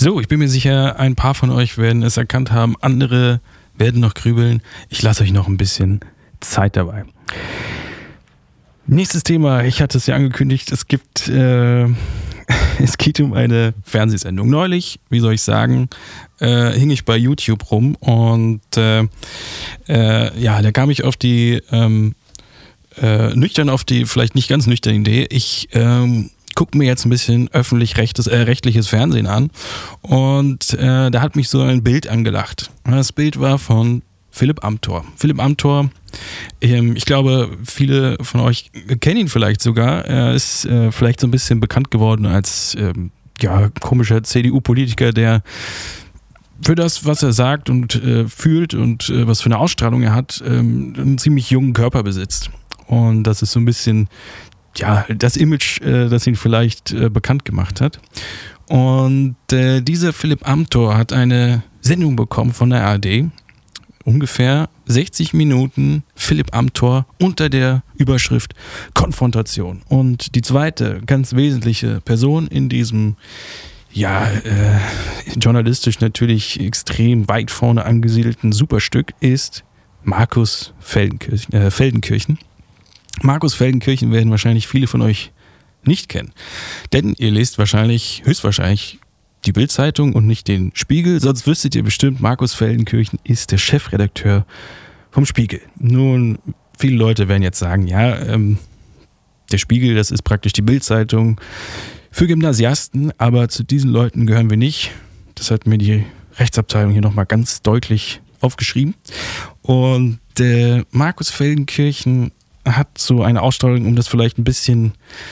So, ich bin mir sicher, ein paar von euch werden es erkannt haben, andere werden noch grübeln. Ich lasse euch noch ein bisschen Zeit dabei. Nächstes Thema, ich hatte es ja angekündigt, es geht um eine Fernsehsendung. Neulich, wie soll ich sagen, hing ich bei YouTube rum und da kam ich auf die vielleicht nicht ganz nüchterne Idee. Ich gucke mir jetzt ein bisschen rechtliches Fernsehen an und da hat mich so ein Bild angelacht. Das Bild war von Philipp Amthor. Philipp Amthor, ich glaube, viele von euch kennen ihn vielleicht sogar. Er ist vielleicht so ein bisschen bekannt geworden als komischer CDU-Politiker, der für das, was er sagt und fühlt und was für eine Ausstrahlung er hat, einen ziemlich jungen Körper besitzt. Und das ist so ein bisschen das Image, das ihn vielleicht bekannt gemacht hat. Und dieser Philipp Amthor hat eine Sendung bekommen von der ARD. Ungefähr 60 Minuten Philipp Amthor unter der Überschrift Konfrontation. Und die zweite ganz wesentliche Person in diesem journalistisch natürlich extrem weit vorne angesiedelten Superstück ist Markus Feldenkirchen. Markus Feldenkirchen werden wahrscheinlich viele von euch nicht kennen. Denn ihr lest höchstwahrscheinlich die Bild-Zeitung und nicht den Spiegel, sonst wüsstet ihr bestimmt, Markus Feldenkirchen ist der Chefredakteur vom Spiegel. Nun, viele Leute werden jetzt sagen, der Spiegel, das ist praktisch die Bild-Zeitung für Gymnasiasten, aber zu diesen Leuten gehören wir nicht. Das hat mir die Rechtsabteilung hier nochmal ganz deutlich aufgeschrieben. Und Markus Feldenkirchen hat so eine Ausstrahlung, um das vielleicht ein bisschen,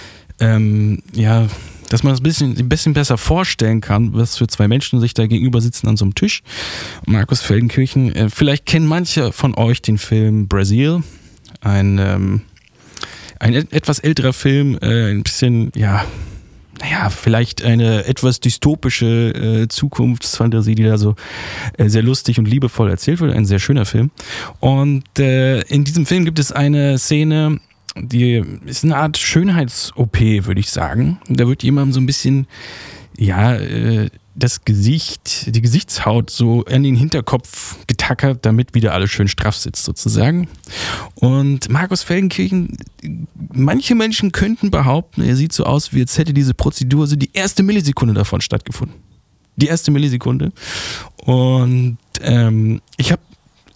dass man es ein bisschen besser vorstellen kann, was für zwei Menschen sich da gegenüber sitzen an so einem Tisch. Markus Feldenkirchen, vielleicht kennen manche von euch den Film Brazil, ein etwas älterer Film, ein bisschen, vielleicht eine etwas dystopische Zukunftsfantasie, die da so sehr lustig und liebevoll erzählt wird. Ein sehr schöner Film. Und in diesem Film gibt es eine Szene, die ist eine Art Schönheits-OP, würde ich sagen. Da wird jemandem so ein bisschen, das Gesicht, die Gesichtshaut so an den Hinterkopf getackert, damit wieder alles schön straff sitzt sozusagen. Und Markus Feldenkirchen, manche Menschen könnten behaupten, er sieht so aus, wie als hätte diese Prozedur so die erste Millisekunde davon stattgefunden. Die erste Millisekunde. Und ich habe,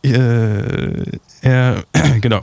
genau.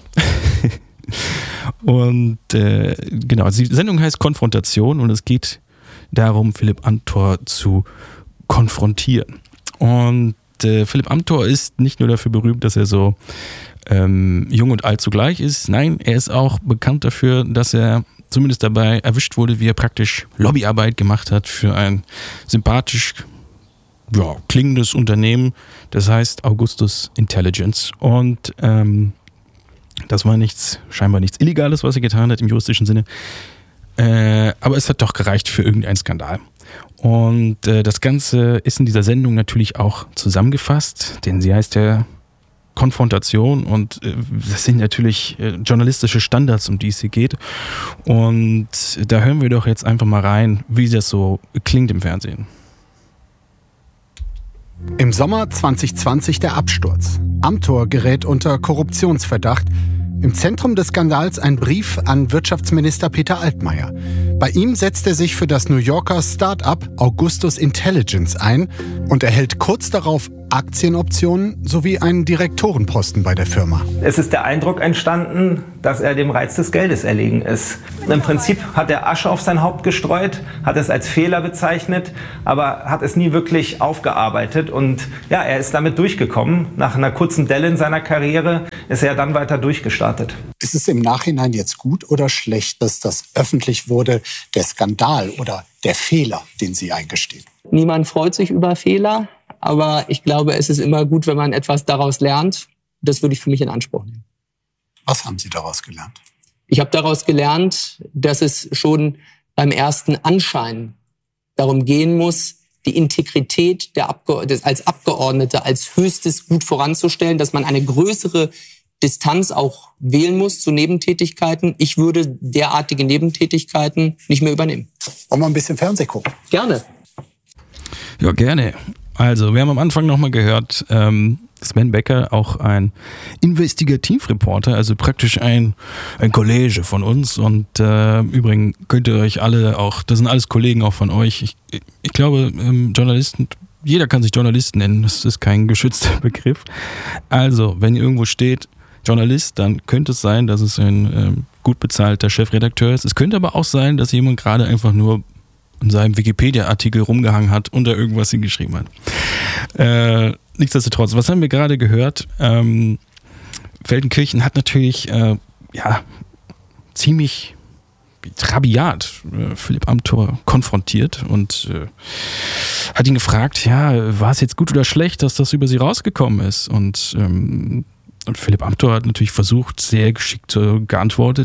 Und die Sendung heißt Konfrontation und es geht darum, Philipp Amthor zu konfrontieren. Und Philipp Amthor ist nicht nur dafür berühmt, dass er so jung und alt zugleich ist. Nein, er ist auch bekannt dafür, dass er zumindest dabei erwischt wurde, wie er praktisch Lobbyarbeit gemacht hat für ein sympathisch klingendes Unternehmen, das heißt Augustus Intelligence. Und das war scheinbar nichts Illegales, was er getan hat im juristischen Sinne. Aber es hat doch gereicht für irgendeinen Skandal. Und das Ganze ist in dieser Sendung natürlich auch zusammengefasst, denn sie heißt ja Konfrontation und das sind natürlich journalistische Standards, um die es hier geht. Und da hören wir doch jetzt einfach mal rein, wie das so klingt im Fernsehen. Im Sommer 2020 der Absturz. Amthor gerät unter Korruptionsverdacht. Im Zentrum des Skandals ein Brief an Wirtschaftsminister Peter Altmaier. Bei ihm setzt er sich für das New Yorker Start-up Augustus Intelligence ein und erhält kurz darauf Aktienoptionen sowie einen Direktorenposten bei der Firma. Es ist der Eindruck entstanden, dass er dem Reiz des Geldes erlegen ist. Im Prinzip hat er Asche auf sein Haupt gestreut, hat es als Fehler bezeichnet, aber hat es nie wirklich aufgearbeitet. Und er ist damit durchgekommen. Nach einer kurzen Delle in seiner Karriere ist er dann weiter durchgestartet. Ist es im Nachhinein jetzt gut oder schlecht, dass das öffentlich wurde, der Skandal oder der Fehler, den Sie eingestehen? Niemand freut sich über Fehler, aber ich glaube, es ist immer gut, wenn man etwas daraus lernt. Das würde ich für mich in Anspruch nehmen. Was haben Sie daraus gelernt? Ich habe daraus gelernt, dass es schon beim ersten Anschein darum gehen muss, die Integrität als Abgeordneter als höchstes Gut voranzustellen, dass man eine größere Distanz auch wählen muss zu Nebentätigkeiten. Ich würde derartige Nebentätigkeiten nicht mehr übernehmen. Wollen wir ein bisschen Fernsehen gucken? Gerne. Ja, gerne. Also, wir haben am Anfang nochmal gehört, Sven Becker, auch ein Investigativreporter, also praktisch ein Kollege von uns. Und übrigens könnt ihr euch alle auch, das sind alles Kollegen auch von euch. Ich glaube, Journalisten, jeder kann sich Journalist nennen, das ist kein geschützter Begriff. Also, wenn ihr irgendwo steht, Journalist, dann könnte es sein, dass es ein gut bezahlter Chefredakteur ist. Es könnte aber auch sein, dass jemand gerade einfach nur in seinem Wikipedia-Artikel rumgehangen hat und da irgendwas hingeschrieben hat. Nichtsdestotrotz, was haben wir gerade gehört? Feldenkirchen hat natürlich ziemlich rabiat Philipp Amthor konfrontiert und hat ihn gefragt, war es jetzt gut oder schlecht, dass das über sie rausgekommen ist? Und Philipp Amthor hat natürlich versucht, sehr geschickt geantwortet,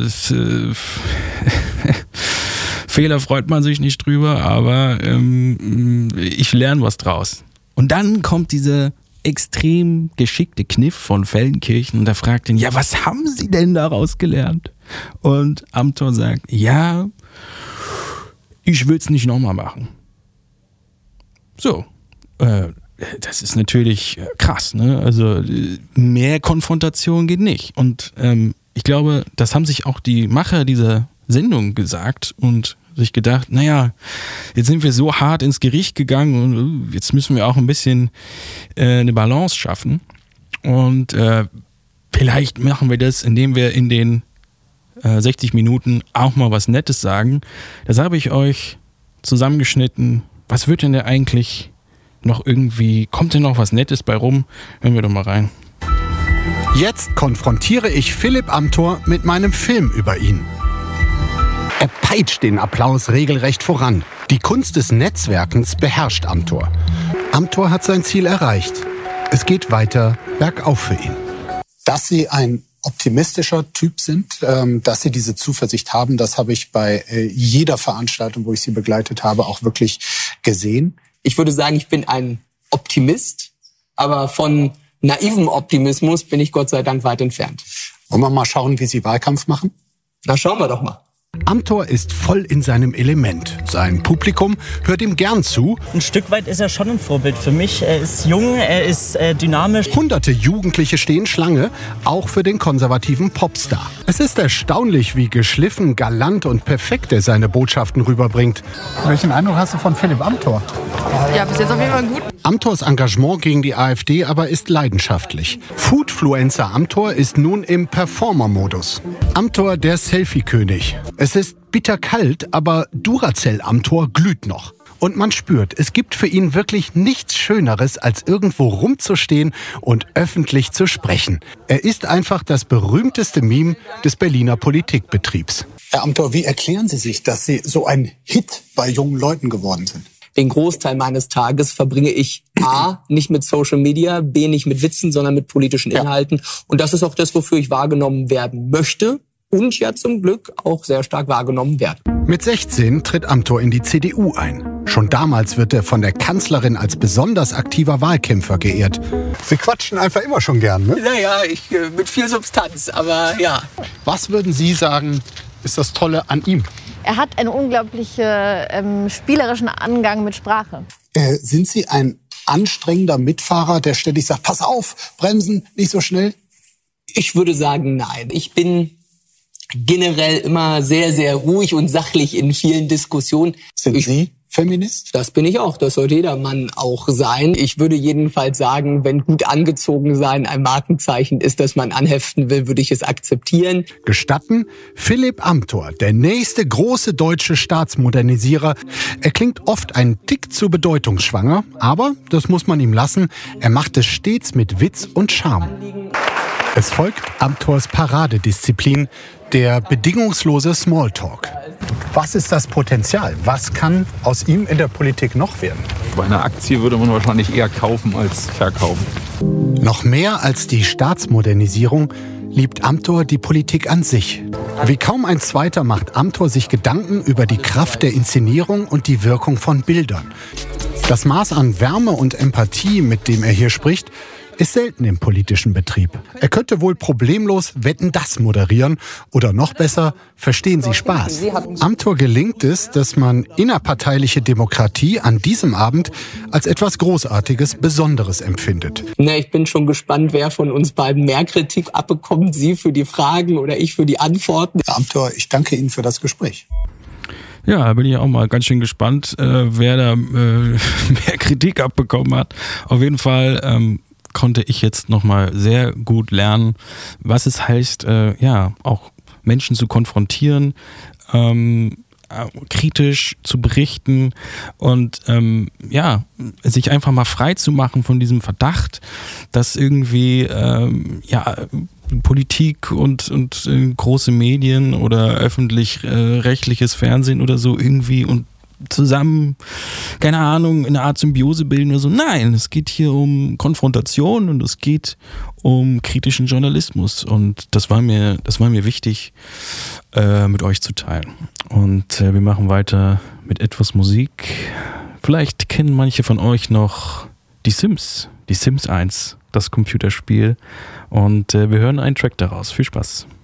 Fehler freut man sich nicht drüber, aber ich lerne was draus. Und dann kommt dieser extrem geschickte Kniff von Feldenkirchen und er fragt ihn, was haben Sie denn daraus gelernt? Und Amthor sagt, ich will es nicht nochmal machen. So, das ist natürlich krass, ne? Also mehr Konfrontation geht nicht. Und ich glaube, das haben sich auch die Macher dieser Sendung gesagt und sich gedacht, jetzt sind wir so hart ins Gericht gegangen und jetzt müssen wir auch ein bisschen eine Balance schaffen. Und vielleicht machen wir das, indem wir in den 60 Minuten auch mal was Nettes sagen. Das habe ich euch zusammengeschnitten. Was wird denn da eigentlich noch irgendwie, kommt denn noch was Nettes bei rum? Hören wir doch mal rein. Jetzt konfrontiere ich Philipp Amthor mit meinem Film über ihn. Er peitscht den Applaus regelrecht voran. Die Kunst des Netzwerkens beherrscht Amthor. Amthor hat sein Ziel erreicht. Es geht weiter bergauf für ihn. Dass Sie ein optimistischer Typ sind, dass Sie diese Zuversicht haben, das habe ich bei jeder Veranstaltung, wo ich Sie begleitet habe, auch wirklich gesehen. Ich würde sagen, ich bin ein Optimist, aber von naivem Optimismus bin ich Gott sei Dank weit entfernt. Wollen wir mal schauen, wie Sie Wahlkampf machen? Na, schauen wir doch mal. Amthor ist voll in seinem Element. Sein Publikum hört ihm gern zu. Ein Stück weit ist er schon ein Vorbild für mich. Er ist jung, er ist dynamisch. Hunderte Jugendliche stehen Schlange, auch für den konservativen Popstar. Es ist erstaunlich, wie geschliffen, galant und perfekt er seine Botschaften rüberbringt. Welchen Eindruck hast du von Philipp Amthor? Ja, bis jetzt auf jeden Fall gut. Amthors Engagement gegen die AfD aber ist leidenschaftlich. Foodfluencer Amthor ist nun im Performer-Modus. Amthor der Selfie-König. Es ist bitterkalt, aber Duracell Amthor glüht noch. Und man spürt, es gibt für ihn wirklich nichts Schöneres, als irgendwo rumzustehen und öffentlich zu sprechen. Er ist einfach das berühmteste Meme des Berliner Politikbetriebs. Herr Amthor, wie erklären Sie sich, dass Sie so ein Hit bei jungen Leuten geworden sind? Den Großteil meines Tages verbringe ich A, nicht mit Social Media, B, nicht mit Witzen, sondern mit politischen Inhalten. Und das ist auch das, wofür ich wahrgenommen werden möchte und ja zum Glück auch sehr stark wahrgenommen werde. Mit 16 tritt Amthor in die CDU ein. Schon damals wird er von der Kanzlerin als besonders aktiver Wahlkämpfer geehrt. Sie quatschen einfach immer schon gern, ne? Naja, mit viel Substanz, aber ja. Was würden Sie sagen, ist das Tolle an ihm? Er hat einen unglaublichen spielerischen Angang mit Sprache. Sind Sie ein anstrengender Mitfahrer, der ständig sagt, pass auf, bremsen, nicht so schnell? Ich würde sagen, nein. Ich bin generell immer sehr, sehr ruhig und sachlich in vielen Diskussionen. Sind Sie Feminist? Das bin ich auch. Das sollte jeder Mann auch sein. Ich würde jedenfalls sagen, wenn gut angezogen sein ein Markenzeichen ist, das man anheften will, würde ich es akzeptieren. Gestatten? Philipp Amthor, der nächste große deutsche Staatsmodernisierer. Er klingt oft ein Tick zu bedeutungsschwanger, aber das muss man ihm lassen. Er macht es stets mit Witz und Charme. Es folgt Amthors Paradedisziplin, der bedingungslose Smalltalk. Was ist das Potenzial? Was kann aus ihm in der Politik noch werden? Bei einer Aktie würde man wahrscheinlich eher kaufen als verkaufen. Noch mehr als die Staatsmodernisierung liebt Amthor die Politik an sich. Wie kaum ein zweiter macht Amthor sich Gedanken über die Kraft der Inszenierung und die Wirkung von Bildern. Das Maß an Wärme und Empathie, mit dem er hier spricht, ist selten im politischen Betrieb. Er könnte wohl problemlos Wetten, das moderieren oder noch besser, Verstehen Sie Spaß. Amthor gelingt es, dass man innerparteiliche Demokratie an diesem Abend als etwas Großartiges, Besonderes empfindet. Na, ich bin schon gespannt, wer von uns beiden mehr Kritik abbekommt, Sie für die Fragen oder ich für die Antworten. Herr Amthor, ich danke Ihnen für das Gespräch. Ja, da bin ich auch mal ganz schön gespannt, wer da mehr Kritik abbekommen hat. Auf jeden Fall konnte ich jetzt nochmal sehr gut lernen, was es heißt, auch Menschen zu konfrontieren, kritisch zu berichten und sich einfach mal frei zu machen von diesem Verdacht, dass irgendwie Politik und große Medien oder öffentlich-rechtliches Fernsehen oder so irgendwie und zusammen, keine Ahnung, in einer Art Symbiose bilden oder so. Nein, es geht hier um Konfrontation und es geht um kritischen Journalismus und das war mir wichtig, mit euch zu teilen. Und wir machen weiter mit etwas Musik. Vielleicht kennen manche von euch noch die Sims 1, das Computerspiel. Und wir hören einen Track daraus. Viel Spaß.